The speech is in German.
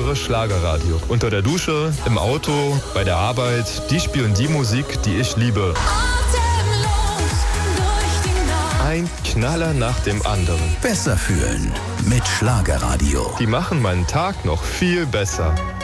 höre Schlagerradio. Unter der Dusche, im Auto, bei der Arbeit. Die spielen die Musik, die ich liebe. Atemlos durch die Nacht. Ein Knaller nach dem anderen. Besser fühlen mit Schlagerradio. Die machen meinen Tag noch viel besser.